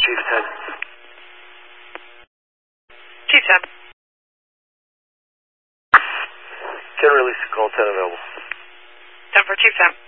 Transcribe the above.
Chief 10. Chief 10. Can release, call 10 available. 10 for Chief 10.